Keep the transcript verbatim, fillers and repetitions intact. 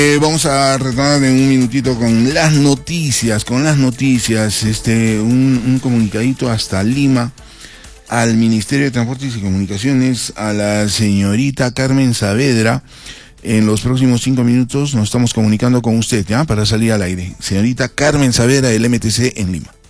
Eh, vamos a retornar en un minutito con las noticias, con las noticias, este, un, un comunicadito hasta Lima, al Ministerio de Transportes y Comunicaciones, a la señorita Carmen Saavedra. En los próximos cinco minutos nos estamos comunicando con usted, ¿ya? Para salir al aire. Señorita Carmen Saavedra del M T C en Lima.